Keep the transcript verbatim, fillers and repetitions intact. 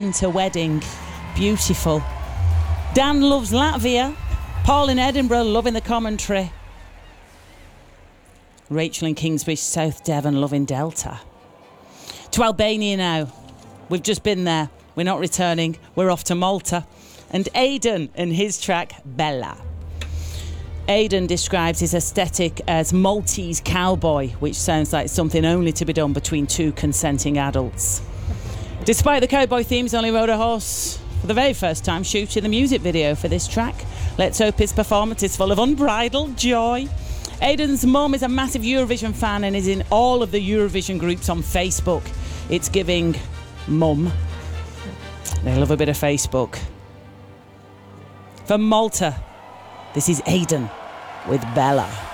winter wedding. Beautiful. Dan loves Latvia. Paul in Edinburgh loving the commentary. Rachel in Kingsbridge, South Devon loving Delta. To Albania now. We've just been there. We're not returning. We're off to Malta. And Aidan and his track Bella. Aidan describes his aesthetic as Maltese cowboy, which sounds like something only to be done between two consenting adults. Despite the cowboy themes, only rode a horse for the very first time shooting the music video for this track. Let's hope his performance is full of unbridled joy. Aidan's mum is a massive Eurovision fan and is in all of the Eurovision groups on Facebook. It's giving mum. They love a bit of Facebook. From Malta, this is Aidan with Bella.